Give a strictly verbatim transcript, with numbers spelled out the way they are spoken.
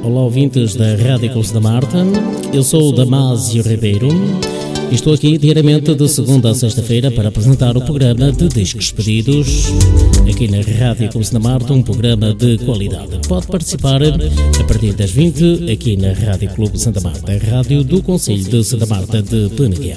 olá ouvintes da Rádio Clube da Marta, eu sou o Damásio Ribeiro e estou aqui diariamente de segunda a sexta-feira para apresentar o programa de Discos Pedidos, aqui na Rádio Clube da Marta, um programa de qualidade. Pode participar a partir das vinte aqui na Rádio Clube Santa Marta, a rádio do Concelho de Santa Marta de Peneguel.